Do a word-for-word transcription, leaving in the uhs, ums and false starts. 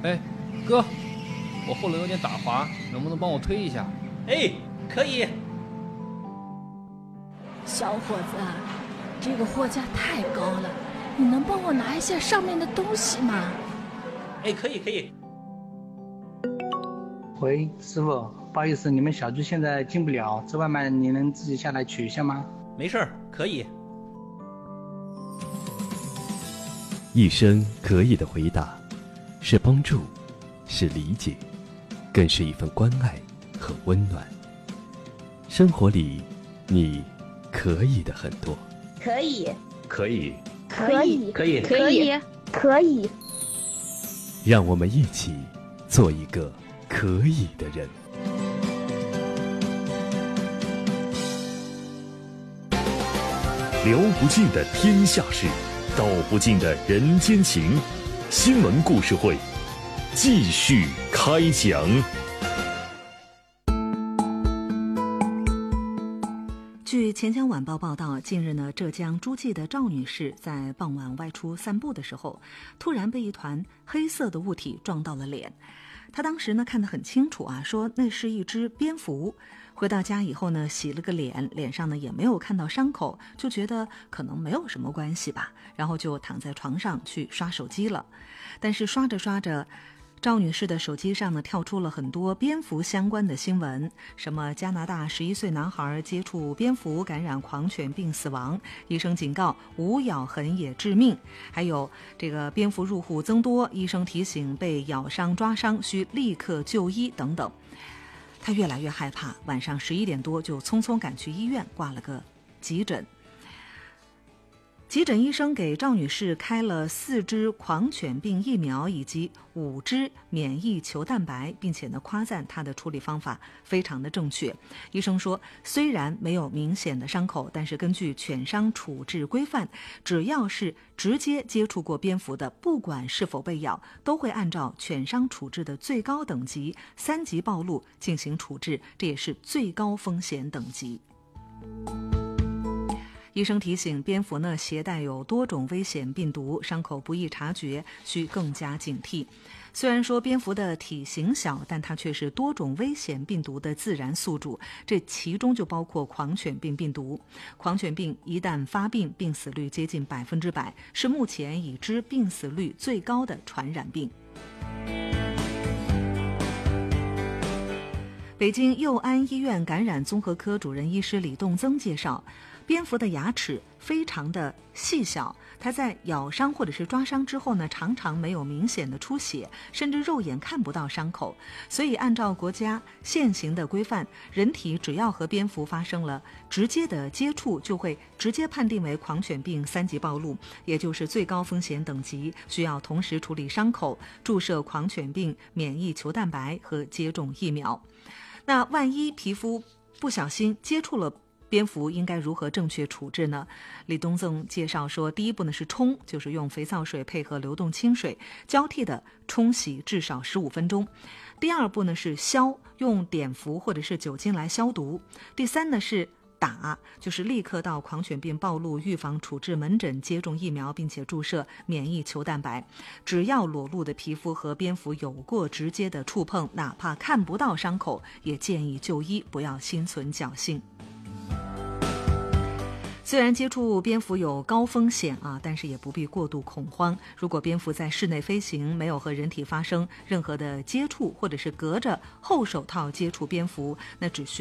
哎，哥，我后轮有点打滑，能不能帮我推一下？ 哎，可以。 小伙子，这个货架太高了，你能帮我拿一下上面的东西吗？ 哎，可以可以。 喂，师傅，不好意思，你们小区现在进不了，这外卖你能自己下来取一下吗？ 没事儿，可以。 一声可以的回答，是帮助，是理解，更是一份关爱和温暖。生活里，你可以的很多。 可以， 可以， 可以， 可以， 可以，可以。 让我们一起做一个可以的人。 聊不尽的天下事，道不尽的人间情。新闻故事会，继续开讲。 据钱江晚报报道，近日呢，浙江诸暨的赵女士在傍晚外出散步的时候，突然被一团黑色的物体撞到了脸。她当时呢看得很清楚啊，说那是一只蝙蝠。回到家以后呢，洗了个脸，脸上呢也没有看到伤口，就觉得可能没有什么关系吧，然后就躺在床上去刷手机了。但是刷着刷着，赵女士的手机上呢跳出了很多蝙蝠相关的新闻，什么加拿大十一岁男孩接触蝙蝠感染狂犬病死亡，医生警告无咬痕也致命，还有这个蝙蝠入户增多，医生提醒被咬伤抓伤需立刻就医等等。她越来越害怕，晚上十一点多就匆匆赶去医院挂了个急诊。急诊医生给赵女士开了四支狂犬病疫苗以及五支免疫球蛋白，并且呢夸赞她的处理方法非常的正确。医生说，虽然没有明显的伤口，但是根据犬伤处置规范，只要是直接接触过蝙蝠的，不管是否被咬，都会按照犬伤处置的最高等级三级暴露进行处置，这也是最高风险等级。医生提醒，蝙蝠呢携带有多种危险病毒，伤口不易察觉，需更加警惕。虽然说蝙蝠的体型小，但它却是多种危险病毒的自然宿主，这其中就包括狂犬病病毒。狂犬病一旦发病，病死率接近百分之百，是目前已知病死率最高的传染病。北京佑安医院感染综合科主任医师李栋增介绍，蝙蝠的牙齿非常的细小，它在咬伤或者是抓伤之后呢，常常没有明显的出血，甚至肉眼看不到伤口。所以按照国家现行的规范，人体只要和蝙蝠发生了直接的接触，就会直接判定为狂犬病三级暴露，也就是最高风险等级，需要同时处理伤口、注射狂犬病免疫球蛋白和接种疫苗。那万一皮肤不小心接触了蝙蝠，应该如何正确处置呢？李东增介绍说，第一步呢是冲，就是用肥皂水配合流动清水交替的冲洗至少十五分钟。第二步呢是消，用碘伏或者是酒精来消毒。第三呢是打，就是立刻到狂犬病暴露预防处置门诊接种疫苗，并且注射免疫球蛋白。只要裸露的皮肤和蝙蝠有过直接的触碰，哪怕看不到伤口，也建议就医，不要心存侥幸。虽然接触蝙蝠有高风险啊，但是也不必过度恐慌。如果蝙蝠在室内飞行，没有和人体发生任何的接触，或者是隔着厚手套接触蝙蝠，那只需